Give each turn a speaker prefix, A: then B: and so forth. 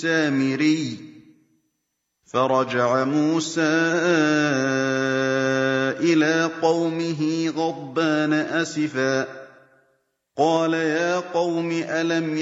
A: السَّامِرِيُّ فَرَجَعَ مُوسَىٰ إِلَىٰ قَوْمِهِ غَضْبَانَ أَسِفًا قَالَ يَا قَوْمِ أَلَمْ